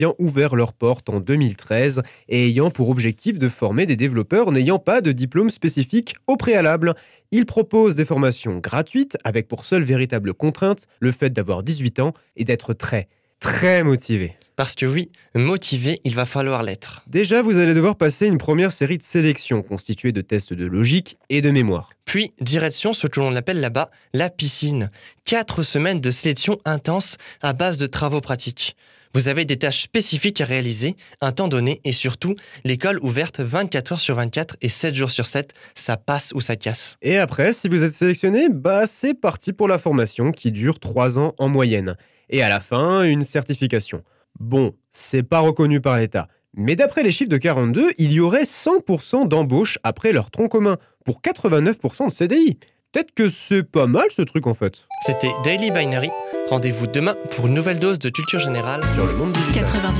ayant ouvert leurs portes en 2013 et ayant pour objectif de former des développeurs n'ayant pas de diplôme spécifique au préalable. Ils proposent des formations gratuites avec pour seule véritable contrainte le fait d'avoir 18 ans et d'être très motivé. Parce que oui, motivé, il va falloir l'être. Déjà, vous allez devoir passer une première série de sélections constituée de tests de logique et de mémoire. Puis, direction ce que l'on appelle là-bas la piscine. 4 semaines de sélection intense à base de travaux pratiques. Vous avez des tâches spécifiques à réaliser, un temps donné et surtout, l'école ouverte 24 heures sur 24 et 7 jours sur 7, ça passe ou ça casse. Et après, si vous êtes sélectionné, c'est parti pour la formation qui dure 3 ans en moyenne. Et à la fin, une certification. Bon, c'est pas reconnu par l'État. Mais d'après les chiffres de 42, il y aurait 100% d'embauche après leur tronc commun, pour 89% de CDI. Peut-être que c'est pas mal ce truc en fait. C'était Daily Binary. Rendez-vous demain pour une nouvelle dose de culture générale Sur le monde digital. 90.